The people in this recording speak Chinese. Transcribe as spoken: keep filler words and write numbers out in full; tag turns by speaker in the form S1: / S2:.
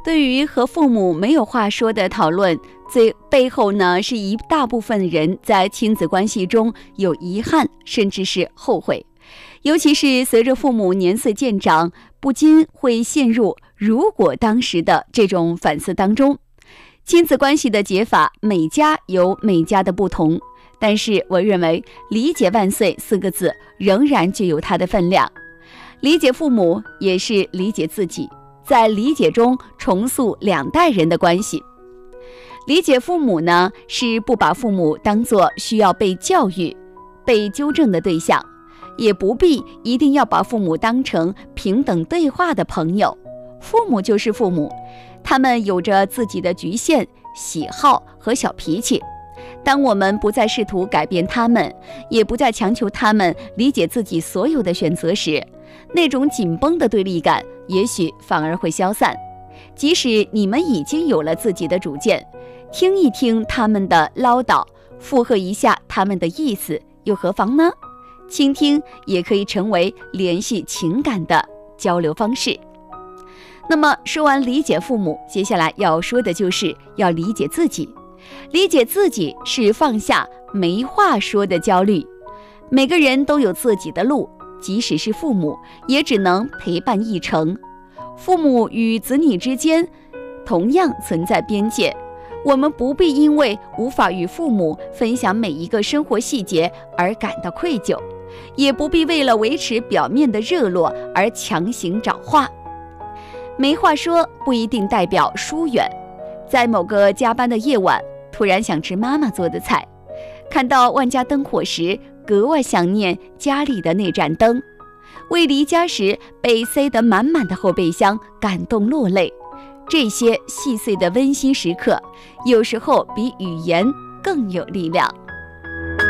S1: 对于和父母没有话说的讨论，最背后呢是一大部分人在亲子关系中有遗憾，甚至是后悔。尤其是随着父母年岁渐长，不禁会陷入如果当时的这种反思当中。亲子关系的解法，每家有每家的不同，但是我认为理解万岁四个字仍然具有它的分量。理解父母也是理解自己，在理解中重塑两代人的关系。理解父母呢，是不把父母当作需要被教育、被纠正的对象，也不必一定要把父母当成平等对话的朋友。父母就是父母，他们有着自己的局限、喜好和小脾气。当我们不再试图改变他们，也不再强求他们理解自己所有的选择时，那种紧绷的对立感也许反而会消散。即使你们已经有了自己的主见，听一听他们的唠叨，附和一下他们的意思，又何妨呢？倾听也可以成为联系情感的交流方式。那么说完理解父母，接下来要说的就是要理解自己。理解自己是放下没话说的焦虑。每个人都有自己的路，即使是父母，也只能陪伴一程。父母与子女之间同样存在边界，我们不必因为无法与父母分享每一个生活细节而感到愧疚，也不必为了维持表面的热络而强行找话。没话说不一定代表疏远。在某个加班的夜晚，突然想吃妈妈做的菜，看到万家灯火时，格外想念家里的那盏灯。为离家时被塞得满满的后备箱感动落泪。这些细碎的温馨时刻，有时候比语言更有力量。